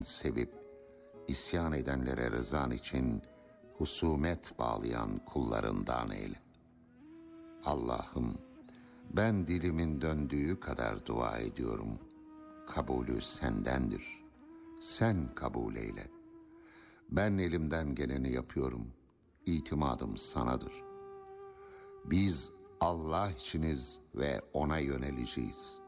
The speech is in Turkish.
sevip, isyan edenlere rızan için husumet bağlayan kullarından eyle. Allah'ım, ben dilimin döndüğü kadar dua ediyorum. Kabulü sendendir. Sen kabul eyle. Ben elimden geleni yapıyorum. İtimadım sanadır. Biz Allah içiniz ve ona yöneleceğiz.